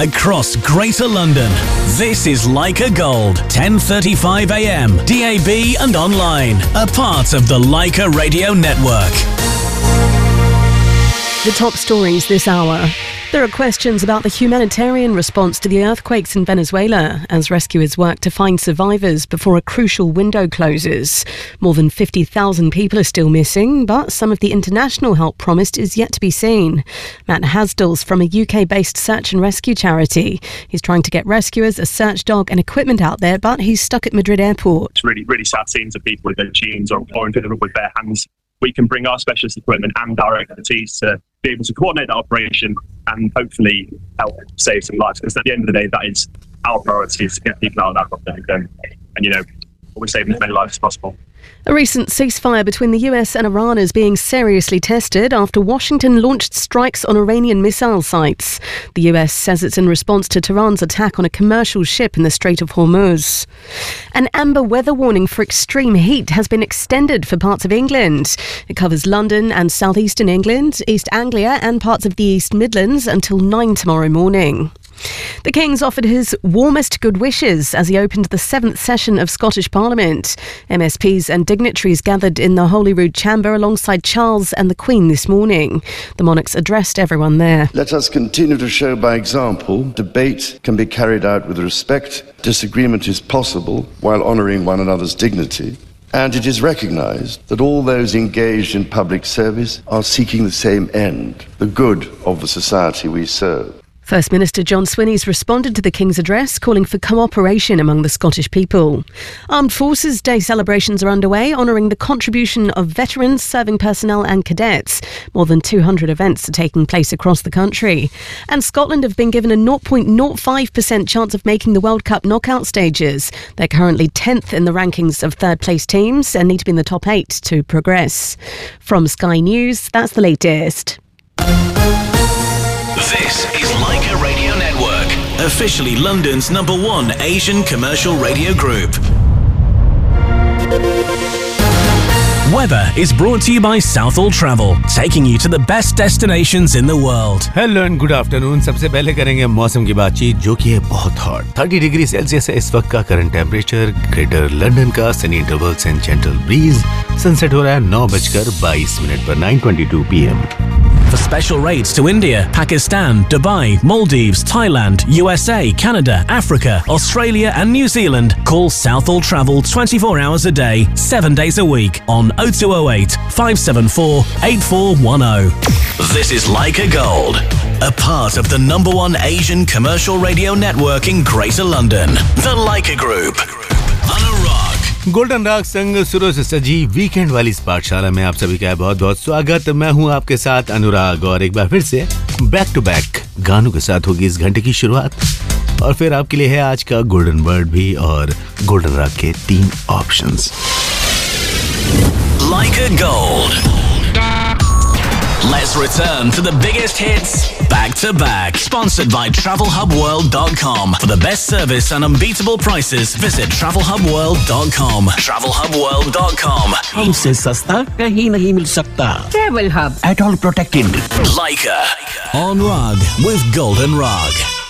across Greater London. This is Leica Gold, 10:35 a.m. DAB and online. A part of the Leica Radio Network. The top stories this hour. There are questions about the humanitarian response to the earthquakes in Venezuela as rescuers work to find survivors before a crucial window closes. More than 50,000 people are still missing, but some of the international help promised is yet to be seen. Matt Hasdall's from a UK-based search and rescue charity. He's trying to get rescuers, a search dog and equipment out there, but he's stuck at Madrid airport. It's really, really sad seeing people with their jeans or with bare hands. We can bring our specialist equipment and our expertise to be able to coordinate that operation and hopefully help save some lives. Because at the end of the day, that is our priority, is to get people out of that conflict and we're saving as many lives as possible. A recent ceasefire between the US and Iran is being seriously tested after Washington launched strikes on Iranian missile sites. The US says it's in response to Tehran's attack on a commercial ship in the Strait of Hormuz. An amber weather warning for extreme heat has been extended for parts of England. It covers London and southeastern England, East Anglia and parts of the East Midlands until 9 tomorrow morning. The King's offered his warmest good wishes as he opened the 7th session of Scottish Parliament. MSPs and dignitaries gathered in the Holyrood Chamber alongside Charles and the Queen this morning. The monarchs addressed everyone there. Let us continue to show by example debate can be carried out with respect, disagreement is possible while honouring one another's dignity, and it is recognised that all those engaged in public service are seeking the same end, the good of the society we serve. First Minister John Swinney's responded to the King's address, calling for cooperation among the Scottish people. Armed Forces Day celebrations are underway, honouring the contribution of veterans, serving personnel and cadets. More than 200 events are taking place across the country. And Scotland have been given a 0.05% chance of making the World Cup knockout stages. They're currently 10th in the rankings of third-place teams and need to be in the top 8 to progress. From Sky News, that's the latest. This is Leica Radio Network, officially London's #1 Asian commercial radio group. Weather is brought to you by Southall Travel, taking you to the best destinations in the world. Hello and good afternoon. सबसे पहले करेंगे मौसम की बातचीत, जो कि है बहुत हॉट। 30 डिग्री सेल्सियस है इस वक्त का करंट टेम्परेचर। ग्रेटर लंदन का Sunny intervals and gentle bridge. Sunset हो रहा है 9:22 पर 9:22 PM। For special rates to India, Pakistan, Dubai, Maldives, Thailand, USA, Canada, Africa, Australia and New Zealand, call Southall Travel 24 hours a day, 7 days a week on 0208 574 8410. This is Leica Gold, a part of the #1 Asian commercial radio network in Greater London, the Leica Group. Anurag. Golden राग संग सुरों से सजी weekend वाली इस पाठशाला में आप सभी का बहुत बहुत स्वागत। मैं हूं आपके साथ अनुराग और एक बार फिर से बैक टू बैक गानों के साथ होगी इस घंटे की शुरुआत। और फिर आपके लिए है आज का गोल्डन वर्ड भी और गोल्डन राग के 3 options. Leica Gold. Let's return to the biggest hits back to back. Sponsored by TravelHubWorld.com. For the best service and unbeatable prices, visit TravelHubWorld.com. TravelHubWorld.com. हमसे सस्ता कहीं नहीं मिल सकता। Travel Hub. At all protected. Leica. On Rug with Golden Rug.